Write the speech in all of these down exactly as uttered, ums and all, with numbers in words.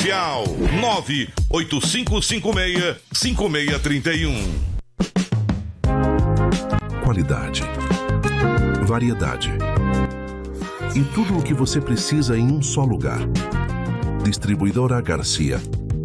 comercial nove oito cinco cinco seis cinco seis três um. Qualidade, variedade e tudo o que você precisa em um só lugar. Distribuidora Garcia.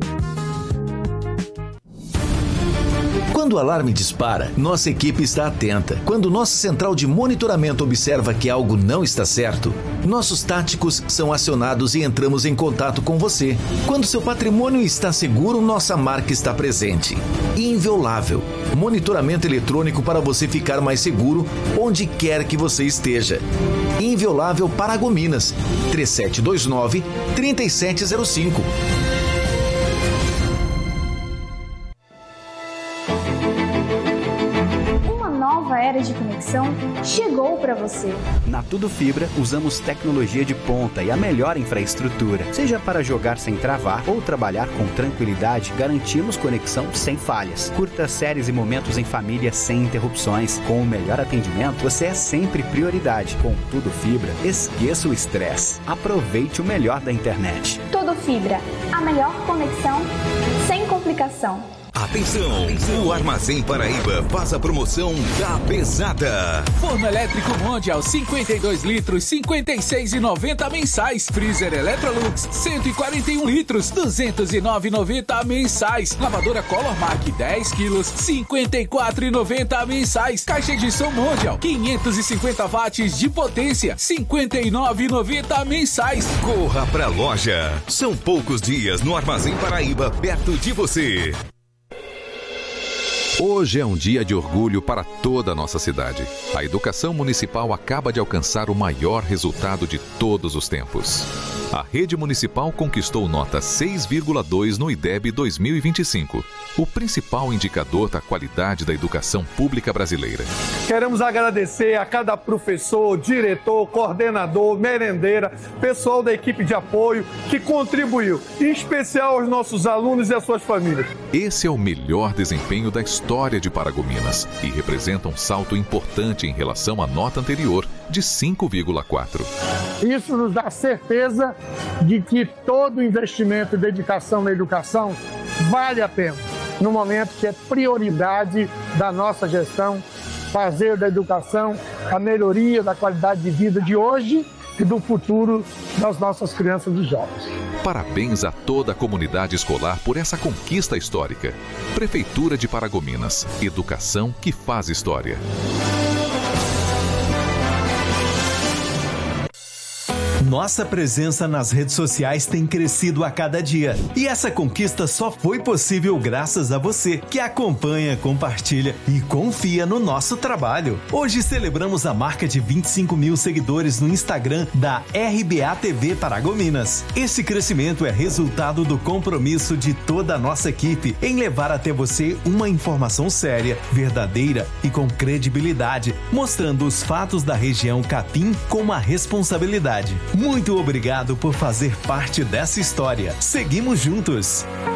Quando o alarme dispara, nossa equipe está atenta. Quando nossa central de monitoramento observa que algo não está certo, nossos táticos são acionados e entramos em contato com você. Quando seu patrimônio está seguro, nossa marca está presente. Inviolável. Monitoramento eletrônico para você ficar mais seguro onde quer que você esteja. Inviolável Paragominas. três sete dois nove, três sete zero cinco. Era de conexão chegou para você. Na Tudo Fibra, usamos tecnologia de ponta e a melhor infraestrutura. Seja para jogar sem travar ou trabalhar com tranquilidade, garantimos conexão sem falhas. Curta séries e momentos em família sem interrupções. Com o melhor atendimento, você é sempre prioridade. Com Tudo Fibra, esqueça o estresse. Aproveite o melhor da internet. Tudo Fibra, a melhor conexão sem complicação. Atenção, o Armazém Paraíba faz a promoção da pesada. Forno elétrico Mondial cinquenta e dois litros, cinquenta e seis reais e noventa centavos mensais. Freezer Electrolux cento e quarenta e um litros, duzentos e nove reais e noventa centavos mensais. Lavadora Color Mark dez quilos, cinquenta e quatro reais e noventa centavos mensais. Caixa de som Mondial quinhentos e cinquenta watts de potência, cinquenta e nove reais e noventa centavos mensais. Corra pra loja. São poucos dias no Armazém Paraíba, perto de você. Hoje é um dia de orgulho para toda a nossa cidade. A educação municipal acaba de alcançar o maior resultado de todos os tempos. A rede municipal conquistou nota seis vírgula dois no I D E B dois mil e vinte e cinco, o principal indicador da qualidade da educação pública brasileira. Queremos agradecer a cada professor, diretor, coordenador, merendeira, pessoal da equipe de apoio que contribuiu, em especial aos nossos alunos e às suas famílias. Esse é o melhor desempenho da história de Paragominas e representa um salto importante em relação à nota anterior, de cinco vírgula quatro. Isso nos dá certeza de que todo investimento e dedicação na educação vale a pena, no momento que é prioridade da nossa gestão, fazer da educação a melhoria da qualidade de vida de hoje e do futuro das nossas crianças e jovens. Parabéns a toda a comunidade escolar por essa conquista histórica. Prefeitura de Paragominas, educação que faz história. Nossa presença nas redes sociais tem crescido a cada dia. E essa conquista só foi possível graças a você, que acompanha, compartilha e confia no nosso trabalho. Hoje celebramos a marca de vinte e cinco mil seguidores no Instagram da R B A T V Paragominas. Esse crescimento é resultado do compromisso de toda a nossa equipe em levar até você uma informação séria, verdadeira e com credibilidade, mostrando os fatos da região Capim com uma responsabilidade. Muito obrigado por fazer parte dessa história. Seguimos juntos!